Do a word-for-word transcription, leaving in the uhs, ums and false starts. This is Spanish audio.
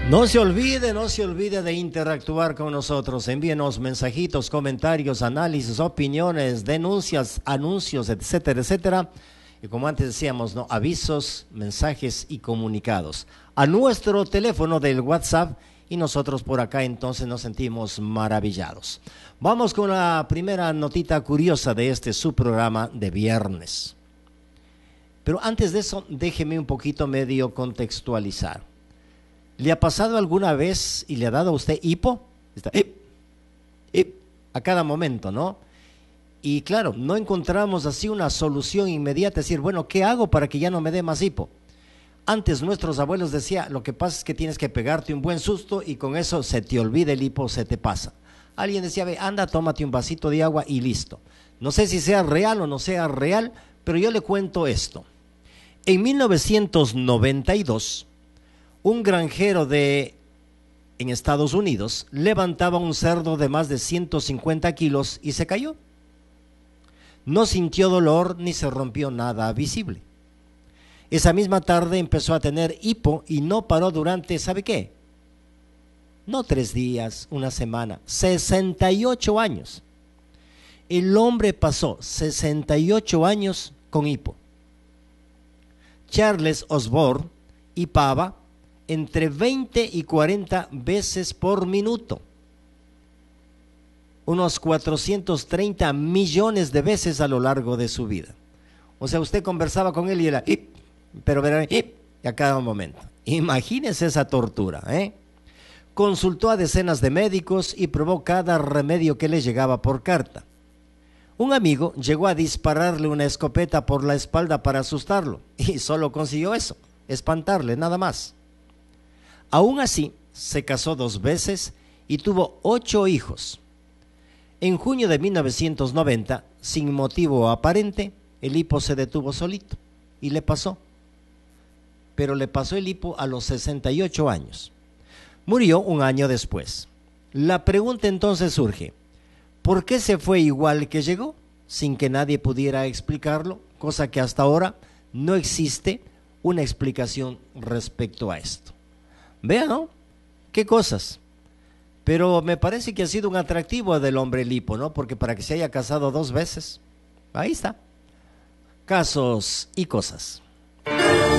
No se olvide, no se olvide de interactuar con nosotros. Envíenos mensajitos, comentarios, análisis, opiniones, denuncias, anuncios, etcétera, etcétera. Y como antes decíamos, ¿no? Avisos, mensajes y comunicados a nuestro teléfono del WhatsApp, y nosotros por acá entonces nos sentimos maravillados. Vamos con la primera notita curiosa de este subprograma de viernes. Pero antes de eso, déjeme un poquito medio contextualizar. ¿Le ha pasado alguna vez y le ha dado a usted hipo? Está, hip, hip, a cada momento, ¿no? Y claro, no encontramos así una solución inmediata, decir, bueno, ¿qué hago para que ya no me dé más hipo? Antes nuestros abuelos decían, lo que pasa es que tienes que pegarte un buen susto y con eso se te olvida el hipo, se te pasa. Alguien decía, ve, anda, tómate un vasito de agua y listo. No sé si sea real o no sea real, pero yo le cuento esto. En mil novecientos noventa y dos, un granjero de, en Estados Unidos levantaba un cerdo de más de ciento cincuenta kilos y se cayó. No sintió dolor ni se rompió nada visible. Esa misma tarde empezó a tener hipo y no paró durante, ¿sabe qué? No tres días, una semana, sesenta y ocho años. El hombre pasó sesenta y ocho años con hipo. Charles Osborne hipaba entre veinte y cuarenta veces por minuto. Unos cuatrocientos treinta millones de veces a lo largo de su vida. O sea, usted conversaba con él y era hip, pero era hip, a cada momento. Imagínese esa tortura, ¿eh? Consultó a decenas de médicos y probó cada remedio que le llegaba por carta. Un amigo llegó a dispararle una escopeta por la espalda para asustarlo y solo consiguió eso, espantarle, nada más. Aún así, se casó dos veces y tuvo ocho hijos. En junio de mil novecientos noventa, sin motivo aparente, el hipo se detuvo solito y le pasó. Pero le pasó el hipo a los sesenta y ocho años. Murió un año después. La pregunta entonces surge, ¿por qué se fue igual que llegó? Sin que nadie pudiera explicarlo, cosa que hasta ahora no existe una explicación respecto a esto. Vean, ¿no? ¿Qué cosas? Pero me parece que ha sido un atractivo del hombre el hipo, ¿no? Porque para que se haya casado dos veces, ahí está. Casos y cosas.